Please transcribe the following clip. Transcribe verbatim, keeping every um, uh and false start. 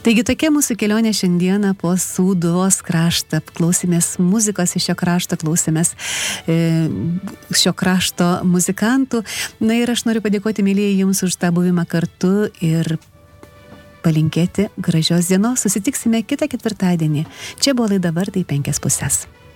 Taigi tokia mūsų kelionė šiandieną po Sūduvos kraštą. Klausėmės muzikos iš šio krašto, klausėmės e, šio krašto muzikantų. Na ir aš noriu padėkoti, mėlyje, jums už tą buvimą kartu ir palinkėti gražios dienos. Susitiksime kitą ketvirtadienį. Čia buvo laida Vartai penkias pusės.